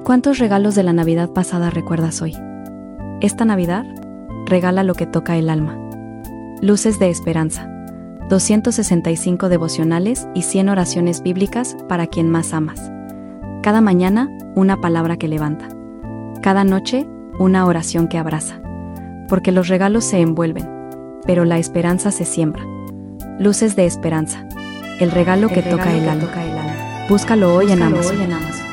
¿Cuántos regalos de la Navidad pasada recuerdas hoy? Esta Navidad, regala lo que toca el alma. Luces de esperanza. 265 devocionales y 100 oraciones bíblicas para quien más amas. Cada mañana, una palabra que levanta. Cada noche, una oración que abraza. Porque los regalos se envuelven, pero la esperanza se siembra. Luces de esperanza. El regalo que toca el alma. Búscalo hoy en Amazon.